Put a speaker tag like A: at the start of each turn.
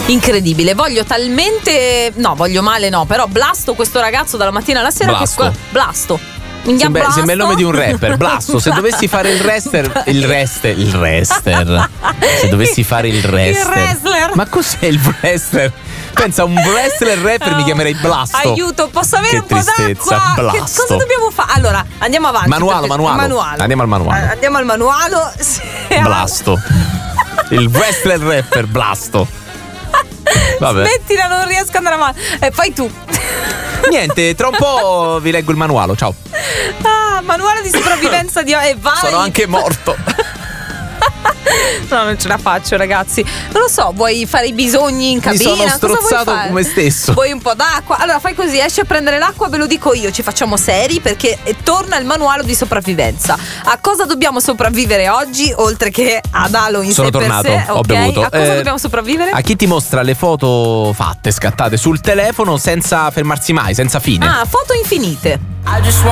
A: Incredibile, voglio talmente. No, voglio male, no. Però blasto questo ragazzo dalla mattina alla sera.
B: Blasto.
A: Blasto.
B: Sembra il nome di un rapper. Blasto. Se dovessi fare il wrestler. Se dovessi fare il wrestler.
A: Il wrestler.
B: Ma cos'è il wrestler? Pensa, un wrestler rapper mi chiamerei Blasto.
A: Aiuto, posso avere
B: che
A: un po'
B: tristezza,
A: d'acqua? Che
B: Blasto.
A: cosa dobbiamo fare? Allora, andiamo avanti.
B: Manualo. Andiamo al manuale.
A: Andiamo al manualo. Sì.
B: Blasto. Il wrestler rapper Blasto. Vabbè.
A: Smettila, non riesco ad andare avanti. E fai tu.
B: Niente, tra un po' vi leggo il manuale. Ciao.
A: Manuale di sopravvivenza di. E vai.
B: Sono anche morto.
A: No, non ce la faccio, ragazzi. Non lo so, vuoi fare i bisogni in cabina?
B: Mi sono strozzato
A: Cosa vuoi fare?
B: come stesso.
A: Vuoi un po' d'acqua? Allora fai così, esci a prendere l'acqua, ve lo dico io, ci facciamo seri perché torna il manuale di sopravvivenza. A cosa dobbiamo sopravvivere oggi, oltre che ad Halloween?
B: Sono tornato, ho bevuto.
A: A cosa dobbiamo sopravvivere?
B: A chi ti mostra le foto fatte, scattate sul telefono senza fermarsi mai, senza fine.
A: Foto infinite.